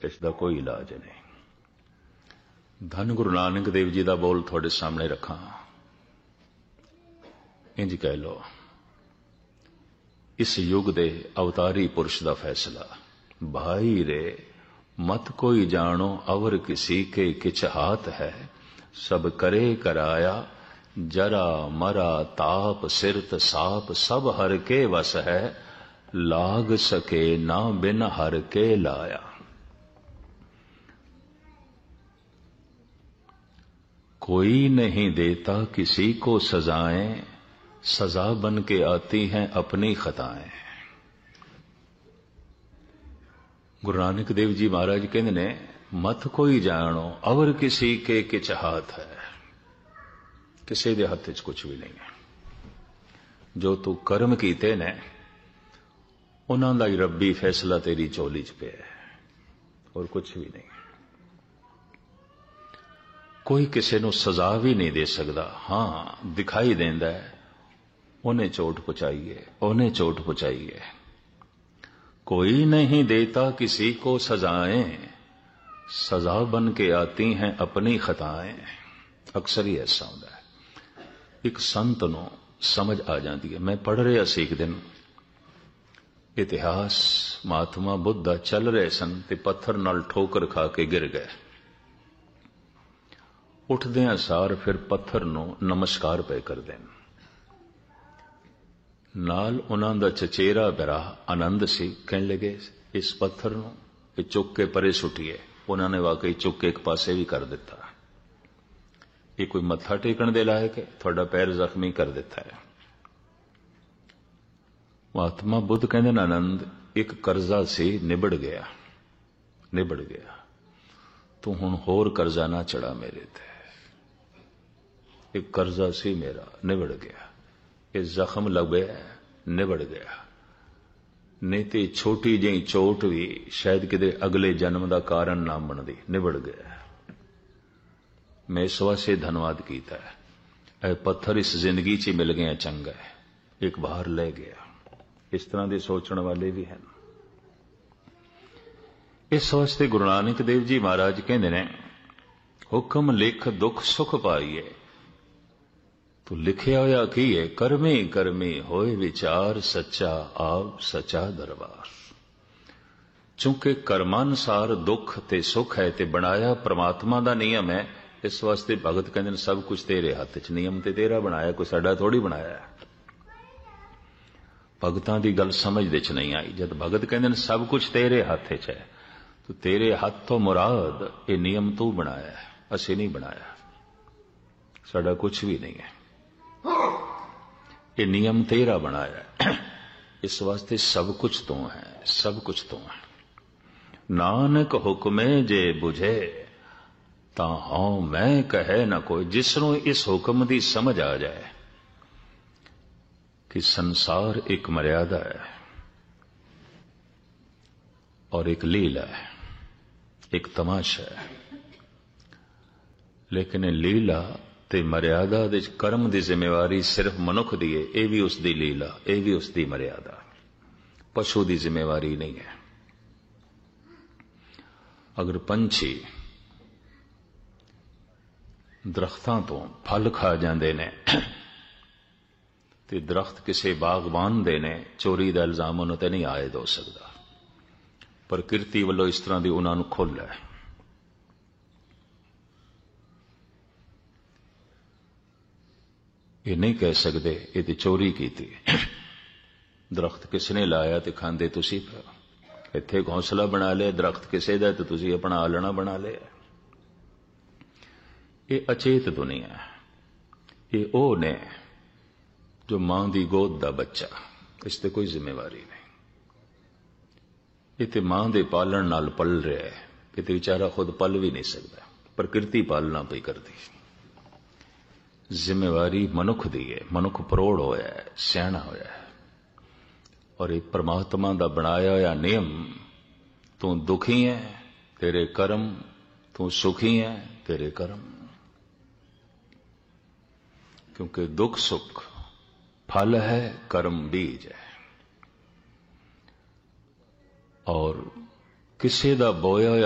इसका कोई इलाज नहीं। धन गुरु नानक देव जी का बोल थोड़े सामने रखा, इंज कह लो, इस युग दे अवतारी पुरुष का फैसला, भाई रे मत कोई जानो अवर किसी के किछ हाथ है, सब करे कराया जरा मरा ताप सिरत साप, सब हर के वस है लाग सके ना बिन हर के लाया। कोई नहीं देता किसी को सजाएं, सजा बन के आती हैं अपनी खताएं। गुरु नानक देव जी महाराज कहते ने, मत कोई जानो अवर किसी के किछ हाथ है, किसी दे हथ च कुछ भी नहीं है। जो तू कर्म कीते ने उन्हां दा ही रब्बी फैसला तेरी झोली च पिया है, और कुछ भी नहीं। कोई किसी नूं सजा भी नहीं दे सकदा। हां दिखाई देंदा है उन्हें चोट पहुंचाइए, उन्हें चोट पहुंचाइए। कोई नहीं देता किसी को सजाएं, सजा बन के आती हैं अपनी खताएं। अक्सर ही ऐसा होता है, एक संत नूं समझ आ जाती है। मैं पढ़ रहा सी एक दिन इतिहास, महात्मा बुद्ध चल रहे सन ते पत्थर नाल ठोकर खा के गिर गए। उठदियां सार फिर पत्थर नूं नमस्कार पे कर देन। नाल उन्हां दा चचेरा भरा आनंद सी, कहने लगे इस पत्थर नूं चुक के परे सुटिए। उन्होंने वाकई चुक के एक पासे भी कर दिता। ये कोई मत्था टेकण दे लायक है? थोड़ा पैर जख्मी कर देता है। महात्मा बुद्ध कहते न, आनंद एक कर्जा सी निबड़ गया, निबड़ गया, तू हुण होर कर्जा ना चढ़ा मेरे ते। एक कर्जा सी मेरा, निबड़ गया। ये जख्म लगे, निबड़ गया। नहीं तो छोटी जी चोट भी शायद किते अगले जन्म का कारण ना बनती, निबड़ गया। मैं इस वास्ते धन्यवाद किया है। पत्थर इस जिंदगी च मिल गया, चंगा है, एक बाहर ले गया। इस तरह के सोचने वाले भी हैं। इस वास्ते गुरु नानक देव जी महाराज कहते हैं, हुक्म लिख दुख सुख पाइए। तो लिखिया होया की है, करमे करमे होए विचार सच्चा आप सच्चा दरबार। चूंकि कर्मानुसार दुख ते सुख है, ते बनाया परमात्मा दा नियम है। इस वास्ते भगत कहते हैं, सब कुछ तेरे हाथ च, नियम ते तेरा बनाया, कोई साडा थोड़ी बनाया। भगतां दी गल समझ दे च नहीं आई। जब भगत कहते हैं सब कुछ तेरे हाथ च है, तो तेरे हाथ तो मुराद ये नियम तू बनाया है, असी नहीं बनाया। साडा कुछ भी नहीं है, ये नियम तेरा बनाया है। इस वास्ते सब कुछ तो है, सब कुछ तो है। नानक हुक्मे जे बुझे ता हूं मैं कहे न कोई। जिसनों इस हुक्म दी समझ आ जाए कि संसार एक मर्यादा है और एक लीला है, एक तमाशा है, लेकिन लीला ते मर्यादा दे कर्म दी जिम्मेवारी सिर्फ मनुख दी है। यह भी उसकी लीला, यह भी उसकी मर्यादा, पशु की जिम्मेवारी नहीं है। अगर पंछी दरख्तां तो फल खा जाते ने, ते दरख्त किसी बागबान दे ने, चोरी का इल्जाम उन्होंने ते नहीं आयद हो सकता। प्रकृति वालों इस तरह की उन्होंने खुल है। ये नहीं कह सकते ये तो चोरी की थी। दरख्त किसने लाया तो खांदे तुसी पे। इत्थे घोंसला बना लिया, दरख्त किसे दा तो तुसी अपना आलना बना लिया। ये अचेत दुनिया है। ये ओ ने जो मां दी गोद दा बच्चा, इस ते कोई जिम्मेवारी नहीं। ये ते मां दे पालन नाल पल रहा है, ये ते बेचारा खुद पल भी नहीं सकता, प्रकृति पालना पई करती। जिम्मेवारी मनुख दी है। मनुख परोड़ होया है, सियाणा होया है, और एक परमात्मा दा बनाया होया नियम, तू दुखी है तेरे कर्म, तू सुखी है तेरे कर्म। क्योंकि दुख सुख फल है, कर्म बीज है। और किसी दा बोया